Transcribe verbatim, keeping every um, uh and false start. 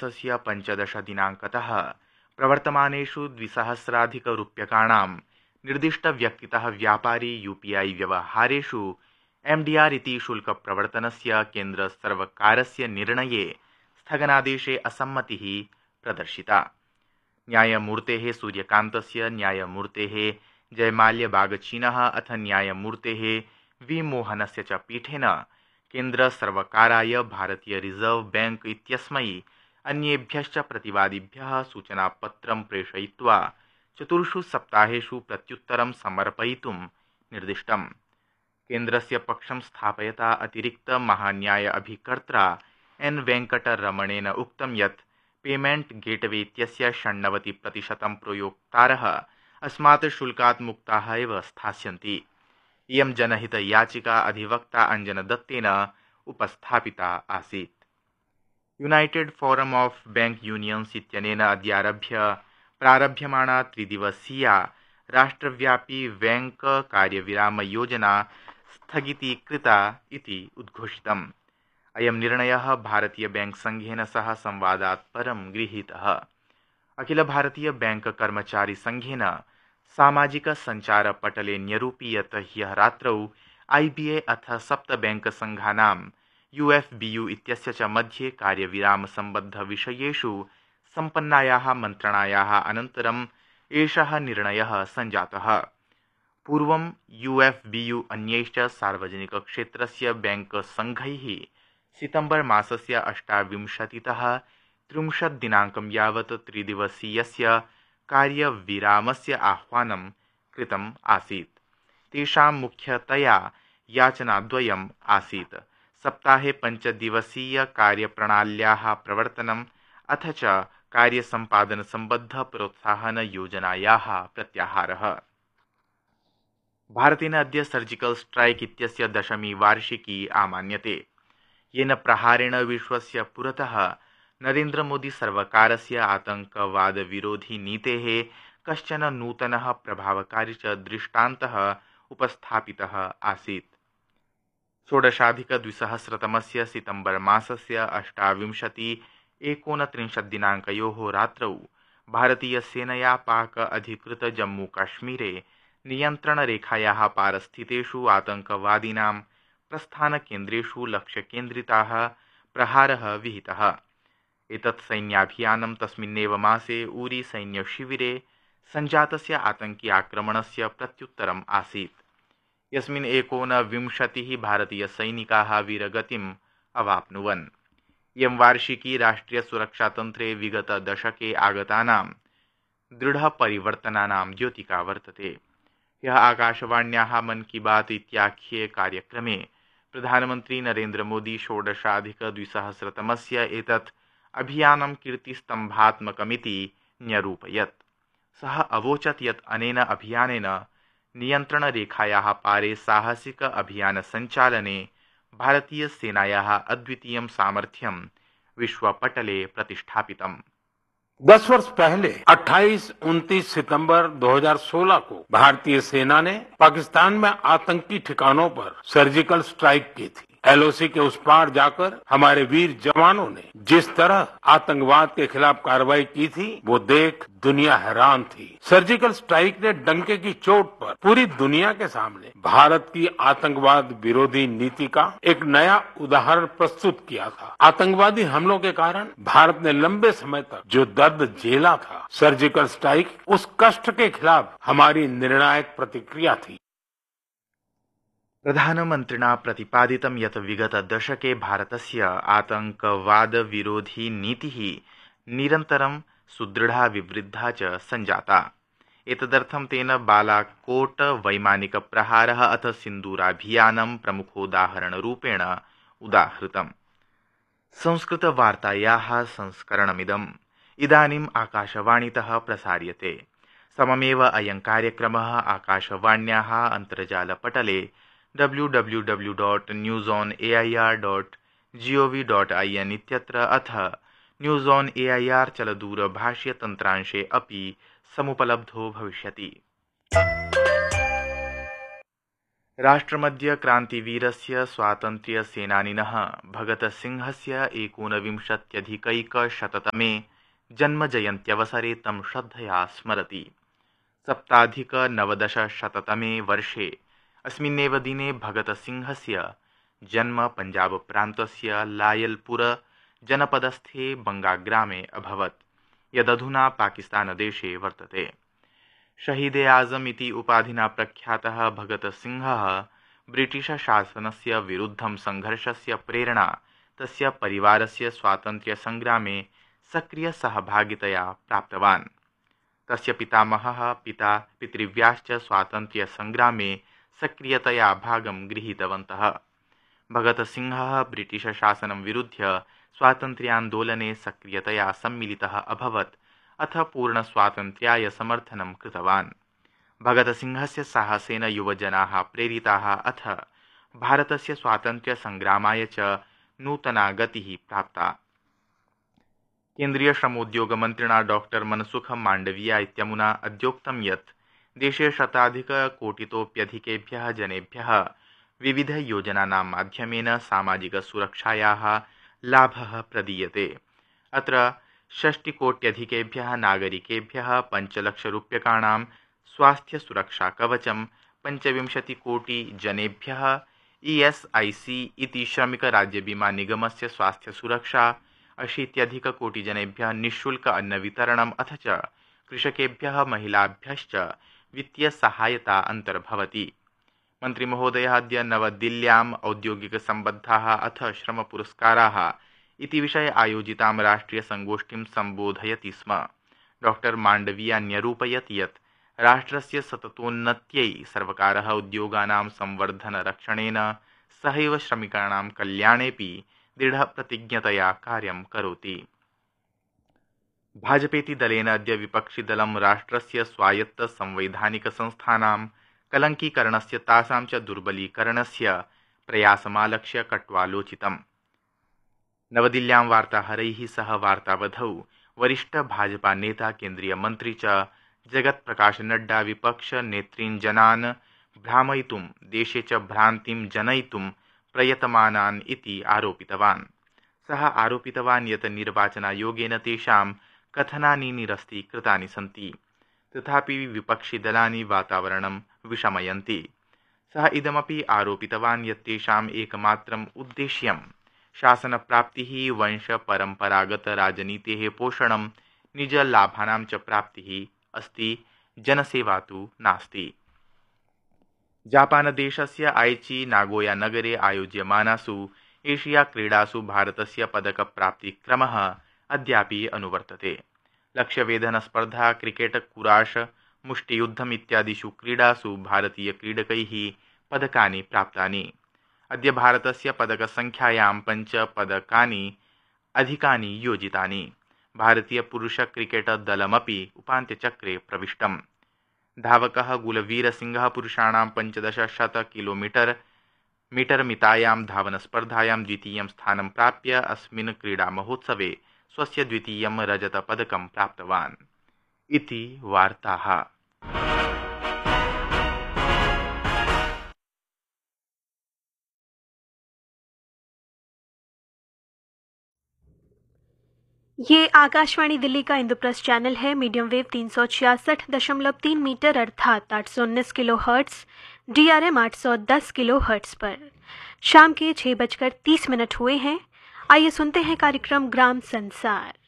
मासस्य पञ्चदश दिनाङ्कतः प्रवर्तमानेषु द्विसहस्राधिकरूप्यकाणां निर्दिष्टव्यक्तितः व्यापारी यूपीआई व्यवहारेषु एमडीआर इति शुल्कप्रवर्तनस्य केन्द्रसर्वकारस्य निर्णये स्थगनादेशे असम्मतिः प्रदर्शिता। न्यायमूर्तेः सूर्यकान्तस्य, न्यायमूर्तेः जयमाल्यबागचीनः अथ न्यायमूर्तेः वी मोहनस्य च पीठेन केन्द्रसर्वकाराय भारतीय रिजर्व बैंक इत्यस्मै अन्येभ्यश्च प्रतिवादिभ्यः सूचनापत्रं प्रेषयित्वा चतुर्षु सप्ताहेषु प्रत्युत्तरं समर्पयितुं निर्दिष्टम्। केन्द्रस्य पक्षं स्थापयता अतिरिक्त महान्याय अभिकर्त्रा एन वेङ्कटरमणेन उक्तं यत् पेमेंट गेटवे इत्यस्य षण्णवति प्रतिशतं प्रयोक्तारः अस्मात् शुल्कात् मुक्ताः एव स्थास्यन्ति। इयं जनहित याचिका अधिवक्ता अंजन दत्तेन उपस्थापिता आसीत्। United forum of bank unions इत्यनेन अद्यारभ्य प्रारभ्यमाणा त्रिदिवसीया राष्ट्रव्यापी बैंक कार्यविराम योजना स्थगितीकृता इति उद्घोषितम्। अयं निर्णयः भारतीय बैंक संघेन सह संवादात् परं गृहीतः। अखिल भारतीय बैंक कर्मचारी संघेन सामाजिक संचार पटले न्यरूपि यत् ह्यः रात्रौ आईबीए अथ सप्त बैंक संघानां यूएफबीयू इत्यस्य च मध्ये कार्यविराम सम्बद्ध विषयेषु सम्पन्नायाः मन्त्रणायाः अनन्तरम् एषः निर्णयः सञ्जातः। पूर्वं यूएफबीयू अन्यैश्च सार्वजनिक क्षेत्रस्य बैंक संघैः सितंबर मासस्य अष्टाविंशतितः त्रिंशत् दिनाङ्कं यावत् त्रिदिवसीयस्य कार्यविरामस्य आह्वानं कृतम् आसीत्। तेषां मुख्यतया याचनाद्वयम् आसीत्। सप्ताहे पञ्चदिवसीय कार्यप्रणाल्याः प्रवर्तनम् अथ च कार्यसम्पादनसम्बद्ध प्रोत्साहन योजनायाः प्रत्याहारः। भारतेन अद्य सर्जिकल स्ट्राइक इत्यस्य दशमी वार्षिकी आमान्यते, येन प्रहारेण विश्वस्य पुरतः नरेन्द्रमोदी सर्वकारस्य आतङ्कवादविरोधी नीतेः कश्चन नूतनः प्रभावकारी च दृष्टान्तः उपस्थापितः आसीत्। षोडशाधिकद्विसहस्रतमस्य सितंबर मासस्य अष्टाविंशति एकोनत्रिंशत् दिनाङ्कयोः रात्रौ भारतीयसेनया पाक अधिकृत जम्मूकाश्मीरे नियन्त्रणरेखायाः पारस्थितेषु आतङ्कवादिनां प्रस्थानकेन्द्रेषु लक्ष्यकेन्द्रिताः प्रहारः विहितः। एतत् सैन्याभियानं तस्मिन्नेव मासे उरी सैन्यशिविरे सञ्जातस्य आतङ्कि आक्रमणस्य प्रत्युत्तरम् आसीत्, यस्मिन् एकोनविंशतिः भारतीयसैनिकाः वीरगतिम् अवाप्नुवन्। इयं वार्षिकी राष्ट्रियसुरक्षातन्त्रे विगतदशके आगतानां दृढपरिवर्तनानां द्योतिका वर्तते। ह्यः आकाशवाण्याः मन की बात इत्याख्ये कार्यक्रमे प्रधानमन्त्री नरेन्द्रमोदी षोडशाधिकद्विसहस्रतमस्य एतत् अभियानं कीर्तिस्तम्भात्मकमिति न्यरूपयत्। सः अवोचत् यत् अनेन अभियानेन नियन्त्रणरेखायाः पारे साहसिक अभियानसञ्चालने भारतीयसेनायाः अद्वितीयं सामर्थ्यं विश्वपटले प्रतिष्ठापितम्। दस वर्ष पहले अट्ठाईस उनतीस सितंबर दो हज़ार सोलह को भारतीय सेना ने पाकिस्तान में आतंकी ठिकानों पर सर्जिकल स्ट्राइक की थी। एलओसी के उस पार जाकर हमारे वीर जवानों ने जिस तरह आतंकवाद के खिलाफ कार्रवाई की थी, वो देख दुनिया हैरान थी। सर्जिकल स्ट्राइक ने डंके की चोट पर पूरी दुनिया के सामने भारत की आतंकवाद विरोधी नीति का एक नया उदाहरण प्रस्तुत किया था। आतंकवादी हमलों के कारण भारत ने लंबे समय तक जो दर्द झेला था, सर्जिकल स्ट्राइक उस कष्ट के खिलाफ हमारी निर्णायक प्रतिक्रिया थी। प्रधानमन्त्रिणा प्रतिपादितं यत् विगत दशके भारतस्य आतंकवाद विरोधी नीतिः निरन्तरं सुदृढा विवृद्धा च सञ्जाता। एतदर्थं तेन बालाकोट वैमानिक प्रहारः अथ सिन्दूराभियानं प्रमुखोदाहरणरूपेण उदाहृतम्। संस्कृतवार्तायाः संस्करणमिदम् इदानीम् आकाशवाणीतः प्रसार्यते। सममेव अयं कार्यक्रमः आकाशवाण्याः अन्तर्जालपटले W W W dot news on A I R dot G O V dot I N इत्यत्र अथ news on A I R चलदूरभाष्यतन्त्रांशे अपि समुपलब्धो भविष्यति। राष्ट्रमद्य क्रान्तिवीरस्य स्वातन्त्र्यसेनानिनः भगतसिंहस्य एकोनविंशत्यधिकैकशततमे जन्मजयन्त्यवसरे तं श्रद्धया स्मरति। सप्ताधिकनवदशशततमे वर्षे अस्मिन्नेव दिने भगतसिंहस्य जन्म पञ्जाबप्रान्तस्य लायलपुर जनपदस्थे बंगाग्रामे अभवत्, यदधुना पाकिस्तानदेशे वर्तते। शहीदे आजम इति उपाधिना प्रख्यातः भगतसिंहः ब्रिटिशशासनस्य विरुद्धं संघर्षस्य प्रेरणा तस्य परिवारस्य स्वातन्त्र्यसंग्रामे सक्रियसहभागितया प्राप्तवान्। तस्य पितामहः पिता पितृव्याश्च स्वातन्त्र्यसंग्रामे सक्रियतया भागं गृहीतवन्तः। भगतसिंहः ब्रिटिशशासनं विरुध्य स्वातन्त्र्यान्दोलने सक्रियतया सम्मिलितः अभवत्, अथ पूर्णस्वातन्त्र्याय समर्थनं कृतवान्। भगतसिंहस्य साहसेन युवजनाः प्रेरिताः, अथ भारतस्य स्वातन्त्र्यसंग्रामाय च नूतना गतिः प्राप्ता। केन्द्रीय श्रमोद्योगमन्त्रिणा डॉक्टर मनसुख माण्डविया इत्यमुना अद्योक्तं यत् देशे शताधिककोटितोऽप्यधिकेभ्यः जनेभ्यः विविधयोजनानां माध्यमेन सामाजिकसुरक्षायाः लाभः प्रदीयते। अत्र षष्टिकोट्यधिकेभ्यः नागरिकेभ्यः पञ्चलक्षरूप्यकाणां स्वास्थ्यसुरक्षाकवचं, पञ्चविंशतिकोटिजनेभ्यः ईएसआईसी इति श्रमिकराज्यबीमानिगमस्य स्वास्थ्यसुरक्षा, अशीत्यधिककोटिजनेभ्यः निःशुल्क अन्नवितरणम्, अथ च कृषकेभ्यः महिलाभ्यश्च वित्तीयसहायता अन्तर्भवति। मन्त्रिमहोदयः अद्य नवदिल्ल्याम् औद्योगिकसम्बद्धाः अथ श्रमपुरस्काराः इति विषये आयोजितां राष्ट्रियसङ्गोष्ठीं सम्बोधयति स्म। डॉक्टर माण्डविया न्यरूपयत् यत् राष्ट्रस्य सततोन्नत्यै सर्वकारः उद्योगानां संवर्धनरक्षणेन सहैव श्रमिकाणां कल्याणेऽपि दृढप्रतिज्ञतया कार्यं करोति। भाजपेति दलेन अद्य विपक्षिदलं राष्ट्रस्य स्वायत्तसंवैधानिकसंस्थानां कलङ्कीकरणस्य तासां च दुर्बलीकरणस्य प्रयासमालक्ष्य कट्वालोचितम्। नवदिल्ल्यां वार्ताहरैः सह वार्तावधौ वरिष्ठभाजपानेता केन्द्रीयमन्त्री च जगत्प्रकाशनड्डा विपक्षनेतॄन् जनान् भ्रामयितुं देशे च भ्रान्तिं जनयितुं प्रयतमानान् इति आरोपितवान्। सः आरोपितवान् यत् निर्वाचनायोगेन तेषां कथनानि निरस्तीकृतानि सन्ति, तथापि विपक्षिदलानि वातावरणं विषमयन्ति। सः इदमपि आरोपितवान् यत् तेषाम् एकमात्रम् उद्देश्यं शासनप्राप्तिः, वंशपरम्परागतराजनीतेः पोषणं, निजलाभानां च प्राप्तिः अस्ति, जनसेवा तु नास्ति। जापानदेशस्य आइची नागोया-नगरे आयोज्यमानासु एशिया-क्रीडासु भारतस्य पदकप्राप्तिक्रमः अद्यापि अनुवर्तते। लक्ष्यवेधनस्पर्धा, क्रिकेट, कुराश, मुष्टियुद्धम् इत्यादिषु क्रीडासु भारतीयक्रीडकैः पदकानि प्राप्तानि। अद्य भारतस्य पदकसङ्ख्यायां पञ्च पदकानि अधिकानि योजितानि। भारतीयपुरुषक्रिकेटदलमपि उपान्त्यचक्रे प्रविष्टम्। धावकः गुलवीरसिंहः पुरुषाणां पञ्चदशशत किलोमीटर मीटरमितायां धावनस्पर्धायां द्वितीयं स्थानं प्राप्य अस्मिन् क्रीडामहोत्सवे स्वस्य द्वितीयं रजतपदकं प्राप्तवान् इति वार्ताः। ये आकाशवाणी दिल्ली का इंद्रप्रस्थ चैनल है। मीडियम वेव तीन सौ छियासठ दशमलव तीन मीटर अर्थात आठ सौ उन्नीस kilo hertz, D R M आठ सौ दस किलो हर्ट्स पर शाम के छः बजकर तीस मिनट हुए हैं। आइए सुनते हैं कार्यक्रम ग्राम संसार।